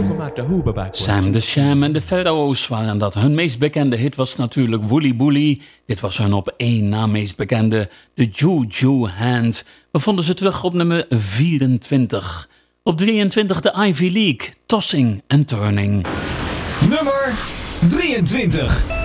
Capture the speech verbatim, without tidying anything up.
Sam the Sham en de Pharaohs waren dat. Hun meest bekende hit was natuurlijk Wooly Bully. Dit was hun op één na meest bekende The Juju Hand. We vonden ze terug op nummer vierentwintig. Op drieëntwintig de Ivy League, Tossing and Turning. Nummer drieëntwintig.